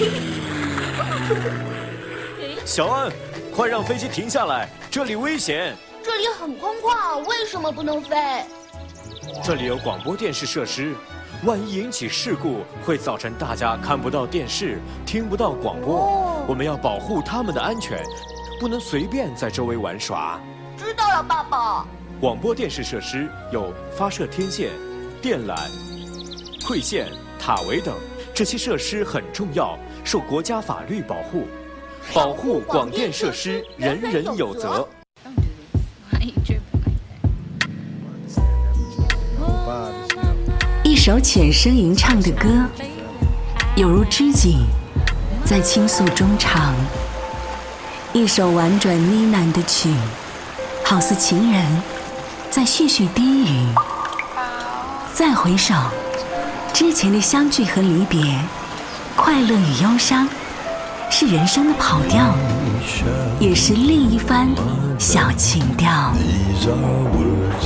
小安，快让飞机停下来，这里危险。 这里很空旷，为什么不能飞？ 这里有广播电视设施，万一引起事故，会造成大家看不到电视，听不到广播。我们要保护他们的安全，不能随便在周围玩耍。 知道了，爸爸。 广播电视设施有发射天线、电缆、馈线、塔围等，这些设施很重要，受国家法律保护。保护广电设施，人人有责。 一首浅声吟唱的歌，有如知己在倾诉衷肠；一首婉转呢喃的曲，好似情人在絮絮低语。再回首，之前的相聚和离别，快乐与忧伤，是人生的跑调，也是另一番小情调。